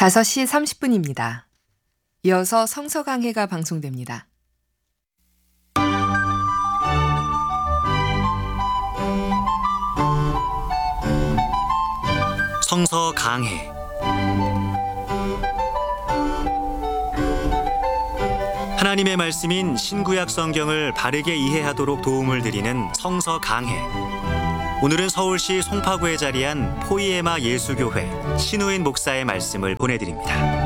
5시 30분입니다. 이어서 성서 강해가 방송됩니다. 성서 강해. 하나님의 말씀인 신구약 성경을 바르게 이해하도록 도움을 드리는 성서 강해. 오늘은 서울시 송파구에 자리한 포이에마 예수교회 신우인 목사의 말씀을 보내드립니다.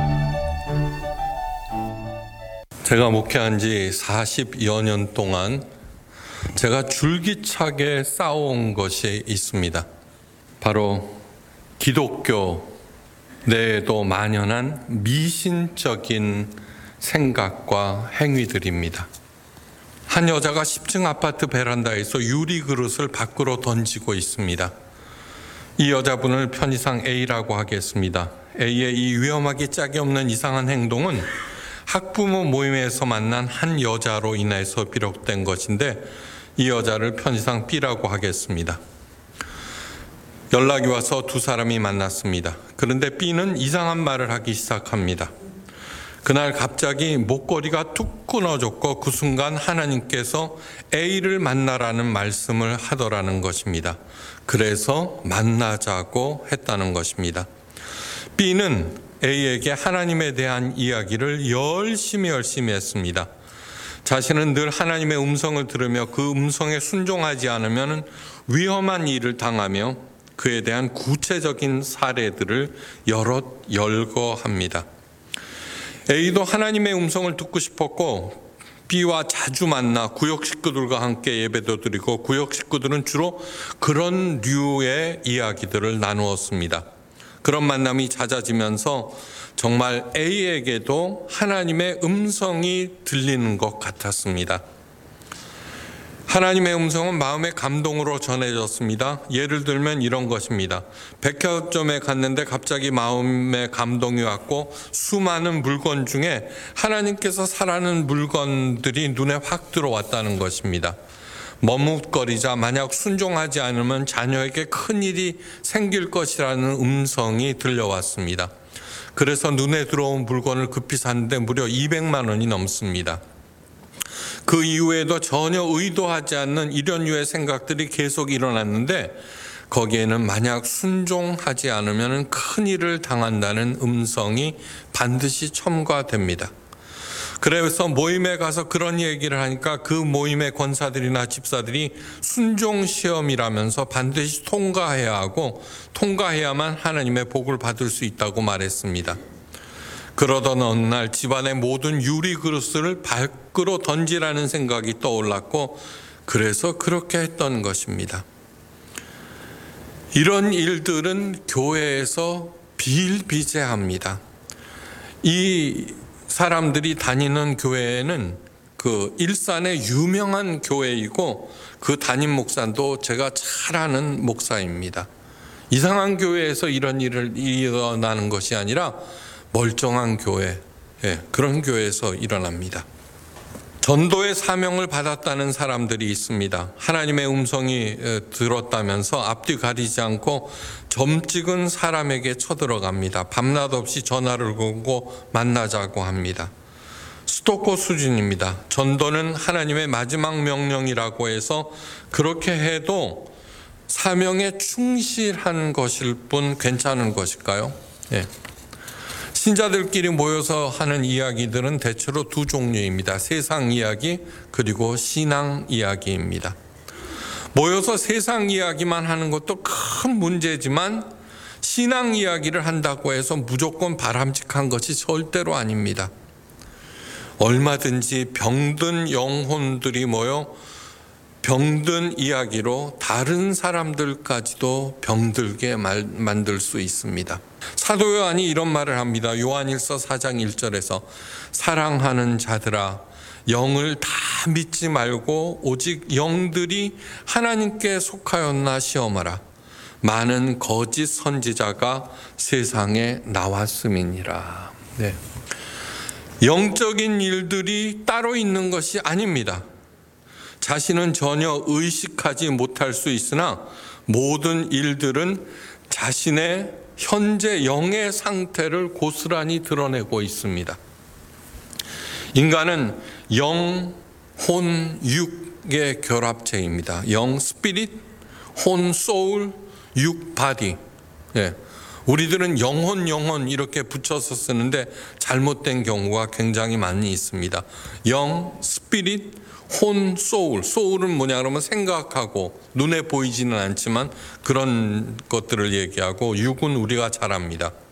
제가 목회한 지 40여 년 동안 제가 줄기차게 쌓아온 것이 있습니다. 바로 기독교 내에도 만연한 미신적인 생각과 행위들입니다. 한 여자가 10층 아파트 베란다에서 유리 그릇을 밖으로 던지고 있습니다. 이 여자분을 편의상 A라고 하겠습니다. A의 이 위험하기 짝이 없는 이상한 행동은 학부모 모임에서 만난 한 여자로 인해서 비롯된 것인데 이 여자를 편의상 B라고 하겠습니다. 연락이 와서 두 사람이 만났습니다. 그런데 B는 이상한 말을 하기 시작합니다. 그날 갑자기 목걸이가 툭 끊어졌고 그 순간 하나님께서 A를 만나라는 말씀을 하더라는 것입니다. 그래서 만나자고 했다는 것입니다. B는 A에게 하나님에 대한 이야기를 열심히 했습니다. 자신은 늘 하나님의 음성을 들으며 그 음성에 순종하지 않으면 위험한 일을 당하며 그에 대한 구체적인 사례들을 여럿 열거합니다. A도 하나님의 음성을 듣고 싶었고 B와 자주 만나 구역 식구들과 함께 예배도 드리고 구역 식구들은 주로 그런 류의 이야기들을 나누었습니다. 그런 만남이 잦아지면서 정말 A에게도 하나님의 음성이 들리는 것 같았습니다. 하나님의 음성은 마음의 감동으로 전해졌습니다. 예를 들면 이런 것입니다. 백화점에 갔는데 갑자기 마음의 감동이 왔고 수많은 물건 중에 하나님께서 사라는 물건들이 눈에 확 들어왔다는 것입니다. 머뭇거리자 만약 순종하지 않으면 자녀에게 큰일이 생길 것이라는 음성이 들려왔습니다. 그래서 눈에 들어온 물건을 급히 샀는데 무려 200만 원이 넘습니다. 그 이후에도 전혀 의도하지 않는 이런 류의 생각들이 계속 일어났는데 거기에는 만약 순종하지 않으면 큰일을 당한다는 음성이 반드시 첨가됩니다. 그래서 모임에 가서 그런 얘기를 하니까 그 모임의 권사들이나 집사들이 순종시험이라면서 반드시 통과해야 하고 통과해야만 하나님의 복을 받을 수 있다고 말했습니다. 그러던 어느 날 집안의 모든 유리 그릇을 밖으로 던지라는 생각이 떠올랐고 그래서 그렇게 했던 것입니다. 이런 일들은 교회에서 비일비재합니다. 이 사람들이 다니는 교회는 그 일산의 유명한 교회이고 그 담임 목사도 제가 잘 아는 목사입니다. 이상한 교회에서 이런 일을 일어나는 것이 아니라 멀쩡한 교회, 그런 교회에서 일어납니다. 전도의 사명을 받았다는 사람들이 있습니다. 하나님의 음성이 들었다면서 앞뒤 가리지 않고 점찍은 사람에게 쳐들어갑니다. 밤낮 없이 전화를 걸고 만나자고 합니다. 스토커 수준입니다. 전도는 하나님의 마지막 명령이라고 해서 그렇게 해도 사명에 충실한 것일 뿐 괜찮은 것일까요? 신자들끼리 모여서 하는 이야기들은 대체로 두 종류입니다. 세상 이야기 그리고 신앙 이야기입니다. 모여서 세상 이야기만 하는 것도 큰 문제지만 신앙 이야기를 한다고 해서 무조건 바람직한 것이 절대로 아닙니다. 얼마든지 병든 영혼들이 모여 병든 이야기로 다른 사람들까지도 병들게 만들 수 있습니다. 사도 요한이 이런 말을 합니다. 요한일서 4장 1절에서 사랑하는 자들아 영을 다 믿지 말고 오직 영들이 하나님께 속하였나 시험하라. 많은 거짓 선지자가 세상에 나왔음이니라. 영적인 일들이 따로 있는 것이 아닙니다. 자신은 전혀 의식하지 못할 수 있으나 모든 일들은 자신의 현재 영의 상태를 고스란히 드러내고 있습니다. 인간은 영, 혼, 육의 결합체입니다. 영, 스피릿, 혼, 소울, 육, 바디. 예. 우리들은 영혼 이렇게 붙여서 쓰는데 잘못된 경우가 굉장히 많이 있습니다. 영, 스피릿, 혼, 소울. 소울은 뭐냐 그러면 생각하고 눈에 보이지는 않지만 그런 것들을 얘기하고 육은 우리가 잘 압니다.